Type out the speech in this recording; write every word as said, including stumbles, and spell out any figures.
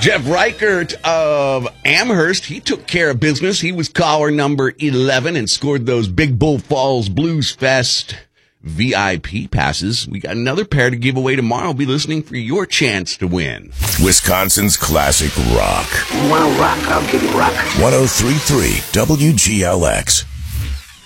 Jeff Reichert of Amherst, he took care of business. He was caller number eleven and scored those Big Bull Falls Blues Fest V I P passes. We got another pair to give away tomorrow. Be listening for your chance to win. Wisconsin's classic rock. You want to rock? I'll give you rock. one oh three point three W G L X.